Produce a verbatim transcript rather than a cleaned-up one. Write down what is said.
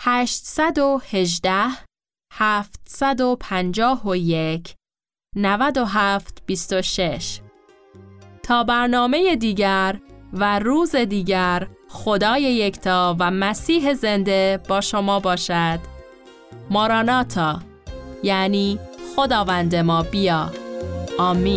هشتصد و هجده هفتصد و پنجاه و یک نود و هفت بیست و شش. تا برنامه دیگر و روز دیگر، خدای یکتا و مسیح زنده با شما باشد. ماراناتا، یعنی خداوند ما بیا. آمین.